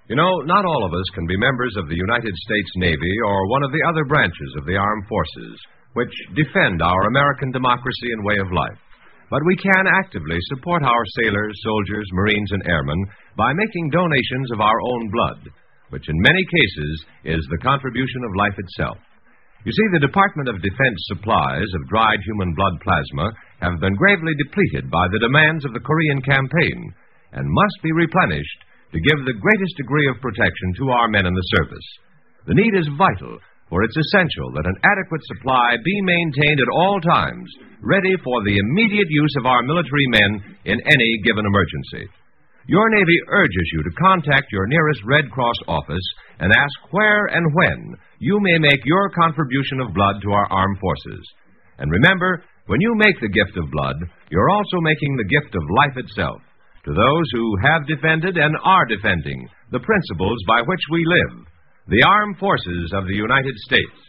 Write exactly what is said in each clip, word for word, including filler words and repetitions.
You know, not all of us can be members of the United States Navy or one of the other branches of the armed forces, which defend our American democracy and way of life. But we can actively support our sailors, soldiers, Marines, and airmen by making donations of our own blood, which in many cases is the contribution of life itself. You see, the Department of Defense supplies of dried human blood plasma have been gravely depleted by the demands of the Korean campaign and must be replenished to give the greatest degree of protection to our men in the service. The need is vital, for it's essential that an adequate supply be maintained at all times, ready for the immediate use of our military men in any given emergency. Your Navy urges you to contact your nearest Red Cross office and ask where and when you may make your contribution of blood to our armed forces. And remember, when you make the gift of blood, you're also making the gift of life itself to those who have defended and are defending the principles by which we live, the armed forces of the United States.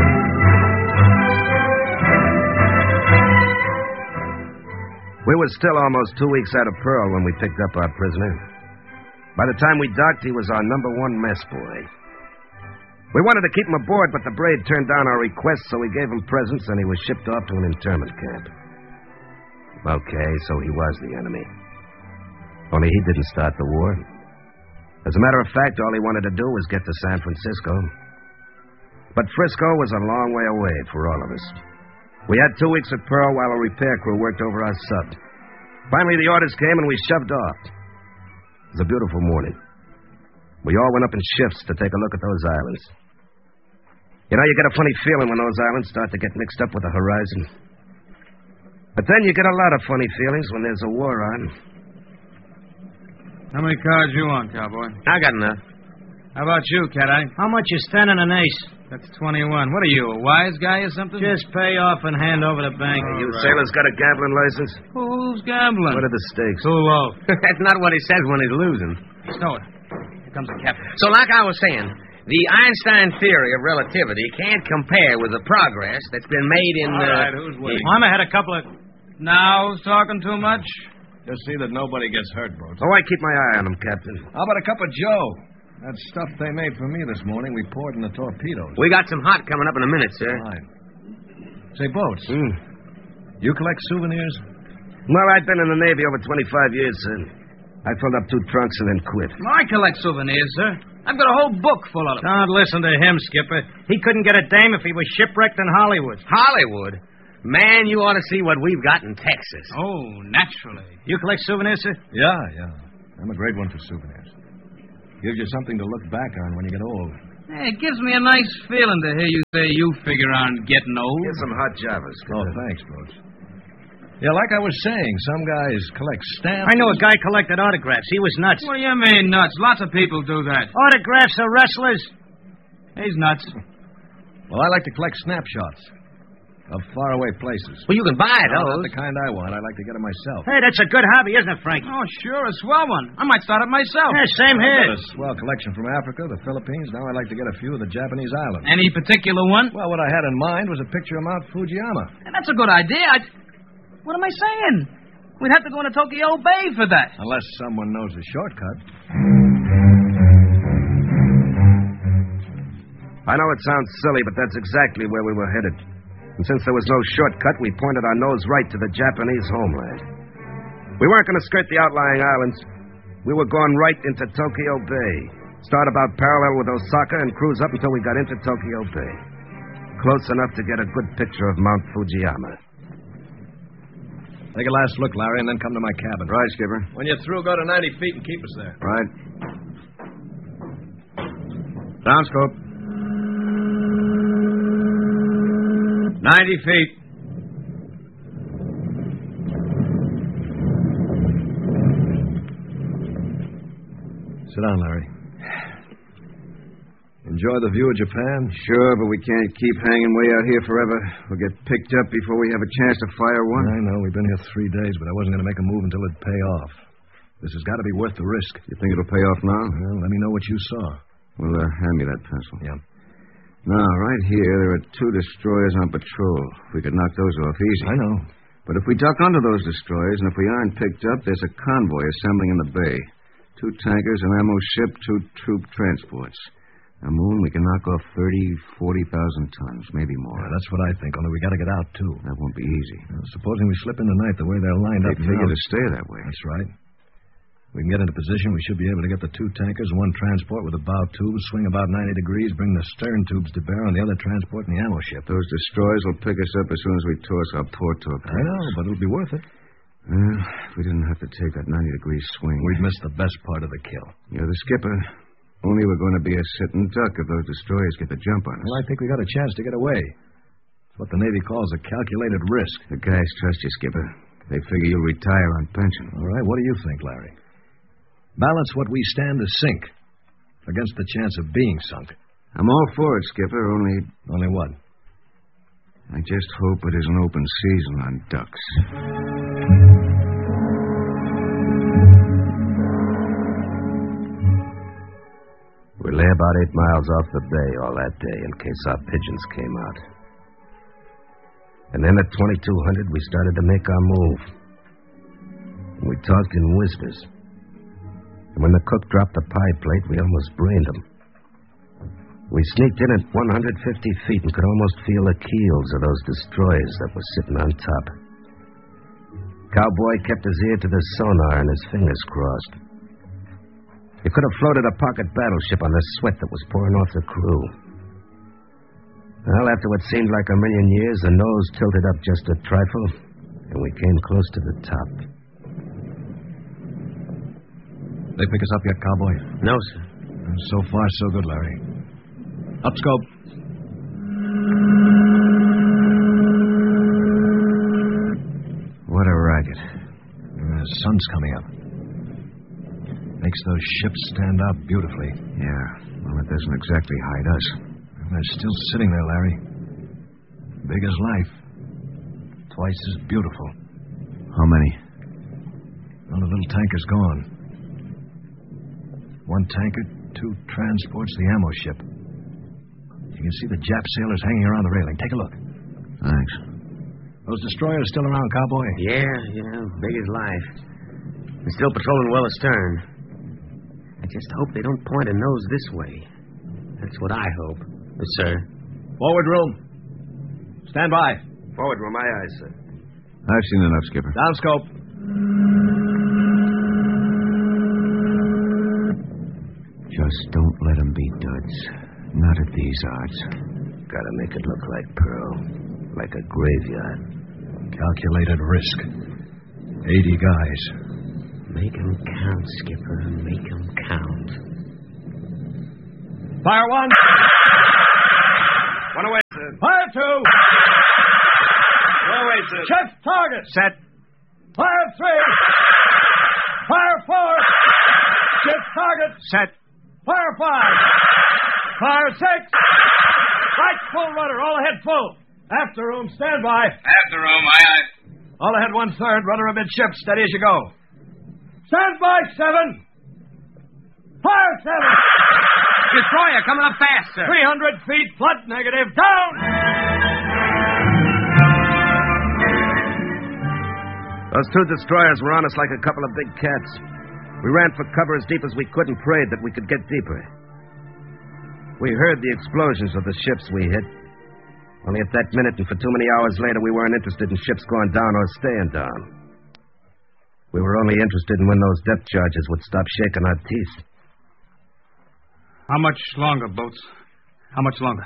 We were still almost two weeks out of Pearl when we picked up our prisoner. By the time we docked, he was our number one mess boy. We wanted to keep him aboard, but the Braid turned down our request, so we gave him presents, and he was shipped off to an internment camp. Okay, so he was the enemy. Only he didn't start the war. As a matter of fact, all he wanted to do was get to San Francisco. But Frisco was a long way away for all of us. We had two weeks at Pearl while a repair crew worked over our sub. Finally, the orders came, and we shoved off. It was a beautiful morning. We all went up in shifts to take a look at those islands. You know, you get a funny feeling when those islands start to get mixed up with the horizon. But then you get a lot of funny feelings when there's a war on. How many cards you want, cowboy? I got enough. How about you, Cat-Eye? How much is ten and an ace? That's twenty-one. What are you, a wise guy or something? Just pay off and hand over the bank. Hey, you right. sailors got a gambling license? Who's gambling? What are the stakes? Too low. That's not what he says when he's losing. Stow it. Here comes the captain. So like I was saying, the Einstein theory of relativity can't compare with the progress that's been made in... All uh, right, who's winning? I'm ahead a couple of... Now, who's talking too much? Just see that nobody gets hurt, Boats. Oh, I keep my eye on him, Captain. How about a cup of Joe? That stuff they made for me this morning, we poured in the torpedoes. We got some hot coming up in a minute, sir. Fine. Say, Boats, Hmm. you collect souvenirs? Well, I've been in the Navy over twenty-five years, sir. I filled up two trunks and then quit. I collect souvenirs, sir. I've got a whole book full of them. Don't listen to him, Skipper. He couldn't get a dame if he was shipwrecked in Hollywood. Hollywood? Man, you ought to see what we've got in Texas. Oh, naturally. You collect souvenirs, sir? Yeah, yeah. I'm a great one for souvenirs. Gives you something to look back on when you get old. Hey, it gives me a nice feeling to hear you say you figure on getting old. Here's some hot Javas. Oh, thanks, Boats. Yeah, like I was saying, some guys collect stamps. I know a guy collected autographs. He was nuts. What do you mean, nuts? Lots of people do that. Autographs of wrestlers? He's nuts. Well, I like to collect snapshots of faraway places. Well, you can buy No, those. not the kind I want. I like to get them myself. Hey, that's a good hobby, isn't it, Frank? Oh, sure, a swell one. I might start it myself. Yeah, same I here. got a swell collection from Africa, the Philippines. Now I like to get a few of the Japanese islands. Any particular one? Well, what I had in mind was a picture of Mount Fujiyama. Hey, that's a good idea. I... What am I saying? We'd have to go into Tokyo Bay for that. Unless someone knows the shortcut. I know it sounds silly, but that's exactly where we were headed. And since there was no shortcut, we pointed our nose right to the Japanese homeland. We weren't going to skirt the outlying islands. We were going right into Tokyo Bay. Start about parallel with Osaka and cruise up until we got into Tokyo Bay. Close enough to get a good picture of Mount Fujiyama. Take a last look, Larry, and then come to my cabin. Right, Skipper. When you're through, go to ninety feet and keep us there. Right. Downscope. ninety feet. Sit down, Larry. Enjoy the view of Japan? Sure, but we can't keep hanging way out here forever. We'll get picked up before we have a chance to fire one. I know. We've been here three days, but I wasn't going to make a move until it'd pay off. This has got to be worth the risk. You think it'll pay off now? Well, let me know what you saw. Well, uh, hand me that pencil. Yeah. Now, right here, there are two destroyers on patrol. We could knock those off easy. I know. But if we duck under those destroyers, and if we aren't picked up, there's a convoy assembling in the bay. Two tankers, an ammo ship, two troop transports. Now, Moon, we can knock off thirty, forty thousand tons, maybe more. Yeah, that's what I think, only we got to get out, too. That won't be easy. Now, supposing we slip in tonight the way they're lined They up figure now. to stay that way. That's right. We can get into position, we should be able to get the two tankers and one transport with the bow tubes, swing about ninety degrees, bring the stern tubes to bear on the other transport and the ammo ship. Those destroyers will pick us up as soon as we toss our port torpedoes. I know, but it'll be worth it. Well, if we didn't have to take that ninety-degree swing... We'd miss the best part of the kill. You're the skipper. Only we're going to be a sitting duck if those destroyers get the jump on us. Well, I think we got a chance to get away. It's what the Navy calls a calculated risk. The guys trust you, Skipper. They figure you'll retire on pension. All right, what do you think, Larry? Balance what we stand to sink against the chance of being sunk. I'm all for it, Skipper, only... Only what? I just hope it is an open season on ducks. We lay about eight miles off the bay all that day in case our pigeons came out. And then at twenty-two hundred, we started to make our move. We talked in whispers. And when the cook dropped the pie plate, we almost brained him. We sneaked in at one hundred fifty feet and could almost feel the keels of those destroyers that were sitting on top. Cowboy kept his ear to the sonar and his fingers crossed. You could have floated a pocket battleship on the sweat that was pouring off the crew. Well, after what seemed like a million years, the nose tilted up just a trifle, and we came close to the top. They pick us up yet, Cowboy? No, sir. So far, so good, Larry. Up scope. What a racket. The sun's coming up. Makes those ships stand out beautifully. Yeah, well, it doesn't exactly hide us. They're still sitting there, Larry. Big as life. Twice as beautiful. How many? Well, the little tanker's gone. One tanker, two transports, the ammo ship. You can see the Jap sailors hanging around the railing. Take a look. Thanks. Those destroyers still around, Cowboy? Yeah, yeah, big as life. They're still patrolling well astern. I just hope they don't point a nose this way. That's what I hope. Yes, sir. Forward room. Stand by. Forward room, aye, aye, sir. I've seen enough, Skipper. Down scope. Just don't let them be duds. Not at these odds. Gotta make it look like Pearl. Like a graveyard. Calculated risk. Eighty guys. Make 'em count, Skipper. Make 'em count. Fire one. One away, sir. Fire two. One away, sir. Check target. Set. Fire three. Fire four. Check target. Set. Fire five. Fire six. Right full rudder. All ahead full. After room, stand by. After room, aye, aye. All ahead one third. Rudder amidship. Steady as you go. Stand by, seven. Fire, seven. Destroyer coming up fast, sir. three hundred feet, flood negative. Down! Those two destroyers were on us like a couple of big cats. We ran for cover as deep as we could and prayed that we could get deeper. We heard the explosions of the ships we hit. Only at that minute and for too many hours later, we weren't interested in ships going down or staying down. We were only interested in when those depth charges would stop shaking our teeth. How much longer, boats? How much longer?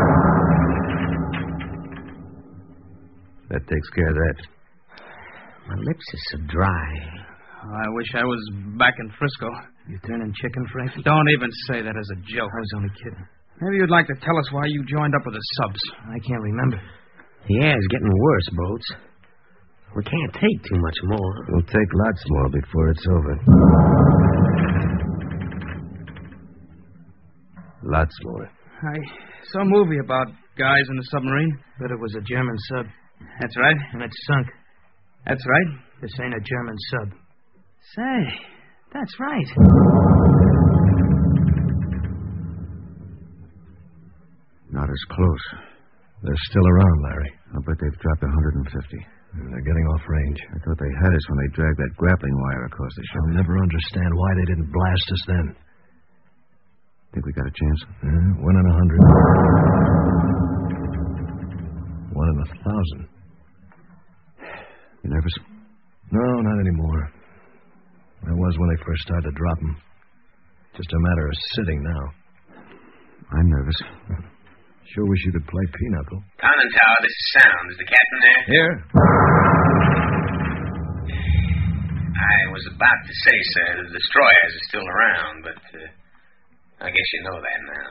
That takes care of that. My lips are so dry. I wish I was back in Frisco. You turning chicken, Frankie? Don't even say that as a joke. I was only kidding. Maybe you'd like to tell us why you joined up with the subs. I can't remember. The air's getting worse, Boats. We can't take too much more. We'll take lots more before it's over. Lots more. I saw a movie about guys in a submarine. But it was a German sub. That's right. And it sunk. That's right. This ain't a German sub. Say, that's right. Not as close. They're still around, Larry. I'll bet they've dropped one hundred fifty. They're getting off range. I thought they had us when they dragged that grappling wire across the ship. I'll never understand why they didn't blast us then. Think we got a chance? Yeah, one in a hundred. One in a thousand. You nervous? No, not anymore. I was when they first started to drop them. Just a matter of sitting now. I'm nervous. Sure wish you could play pinochle. Conning Tower, this is Sound. Is the captain there? Here. I was about to say, sir, the destroyers are still around, but uh, I guess you know that now.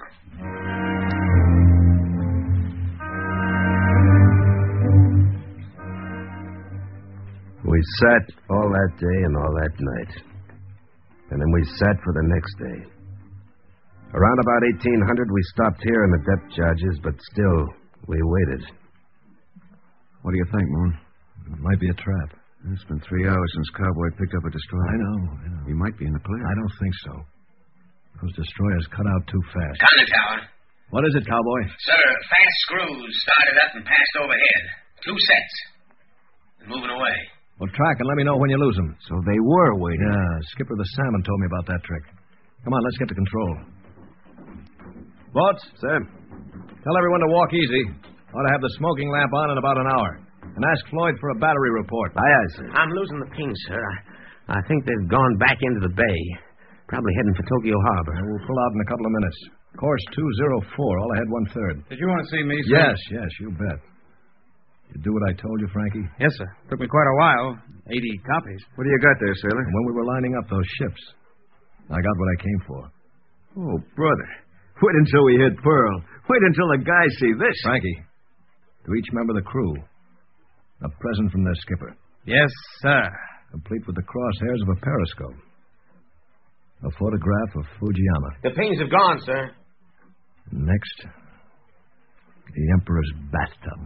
We sat all that day and all that night. And then we sat for the next day. Around about eighteen hundred, we stopped hearing the depth charges, but still, we waited. What do you think, Moon? It might be a trap. It's been three hours since Cowboy picked up a destroyer. I know, I know. He might be in the clear. I don't think so. Those destroyers cut out too fast. Conning Tower. What is it, Cowboy? Sir, fast screws started up and passed overhead. Two sets. And moving away. Well, track and let me know when you lose them. So they were waiting. Yeah, Skipper the Salmon told me about that trick. Come on, let's get to control. Boats? Sir? Tell everyone to walk easy. Ought to have the smoking lamp on in about an hour. And ask Floyd for a battery report. Aye, aye, sir. I'm losing the ping, sir. I, I think they've gone back into the bay. Probably heading for Tokyo Harbor. Well, we'll pull out in a couple of minutes. Course two oh four, all ahead one-third. Did you want to see me, sir? Yes, yes, you bet. You do what I told you, Frankie? Yes, sir. Took me quite a while. Eighty copies. What do you got there, sailor? And when we were lining up those ships, I got what I came for. Oh, brother. Wait until we hit Pearl. Wait until the guys see this. Frankie, to each member of the crew, a present from their skipper. Yes, sir. Complete with the crosshairs of a periscope. A photograph of Fujiyama. The pings have gone, sir. Next, the Emperor's bathtub.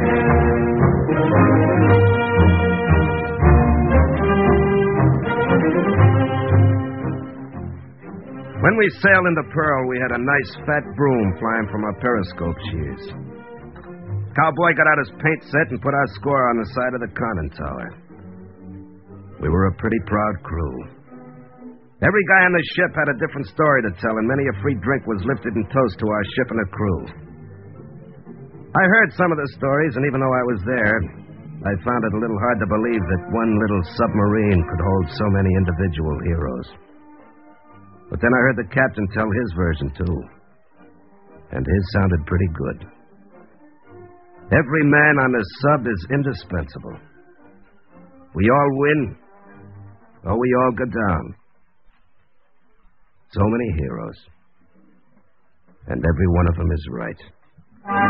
When we sailed into Pearl, we had a nice fat broom flying from our periscope shears. Cowboy got out his paint set and put our score on the side of the conning tower. We were a pretty proud crew. Every guy on the ship had a different story to tell, and many a free drink was lifted in toast to our ship and her crew. I heard some of the stories, and even though I was there, I found it a little hard to believe that one little submarine could hold so many individual heroes. But then I heard the captain tell his version, too. And his sounded pretty good. Every man on the sub is indispensable. We all win, or we all go down. So many heroes. And every one of them is right.